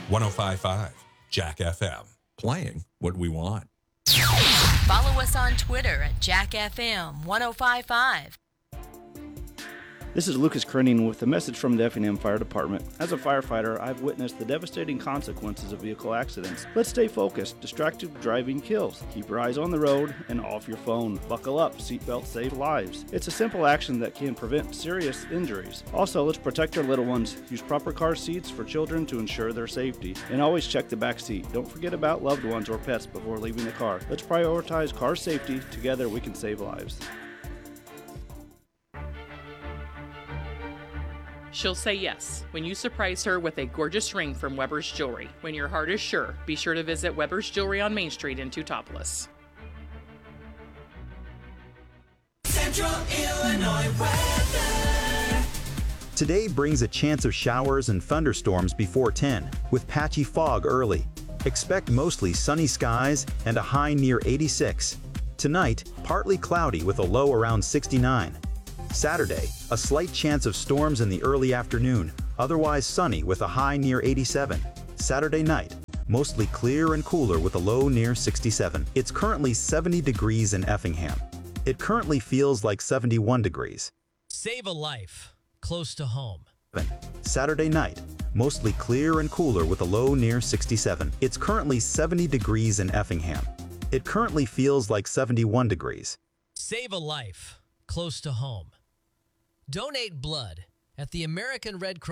1055 Jack FM. Playing what we want. Follow us on Twitter at JackFM1055. This is Lucas Krenning with a message from the Effingham Fire Department. As a firefighter, I've witnessed the devastating consequences of vehicle accidents. Let's stay focused. Distracted driving kills. Keep your eyes on the road and off your phone. Buckle up. Seatbelts save lives. It's a simple action that can prevent serious injuries. Also, let's protect our little ones. Use proper car seats for children to ensure their safety. And always check the back seat. Don't forget about loved ones or pets before leaving the car. Let's prioritize car safety. Together, we can save lives. She'll say yes when you surprise her with a gorgeous ring from Weber's Jewelry. When your heart is sure, be sure to visit Weber's Jewelry on Main Street in Teutopolis. Central Illinois weather. Today brings a chance of showers and thunderstorms before 10, with patchy fog early. Expect mostly sunny skies and a high near 86. Tonight, partly cloudy with a low around 69. Saturday, a slight chance of storms in the early afternoon, otherwise sunny with a high near 87. Saturday night, mostly clear and cooler with a low near 67. It's currently 70 degrees in Effingham. It currently feels like 71 degrees. Save a life, close to home. Saturday night, mostly clear and cooler with a low near 67. It's currently 70 degrees in Effingham. It currently feels like 71 degrees. Save a life, close to home. Donate blood at the American Red Cross.